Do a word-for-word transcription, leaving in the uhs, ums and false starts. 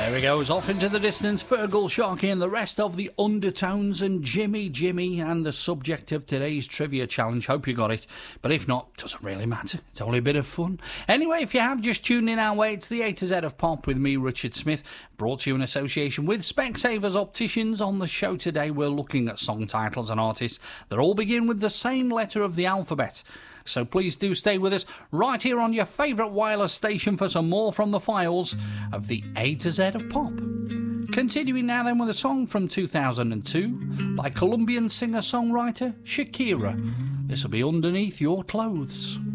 There he goes, off into the distance, Fergal, Sharkey and the rest of the Undertones and Jimmy Jimmy and the subject of today's trivia challenge. Hope you got it, but if not, doesn't really matter. It's only a bit of fun. Anyway, if you have just tuned in our way, it's the A to Z of Pop with me, Richard Smith, brought to you in association with Specsavers Opticians. On the show today, we're looking at song titles and artists that all begin with the same letter of the alphabet. So please do stay with us right here on your favourite wireless station for some more from the files of the A to Z of Pop. Continuing now then with a song from two thousand two by Colombian singer-songwriter Shakira. This will be Underneath Your Clothes.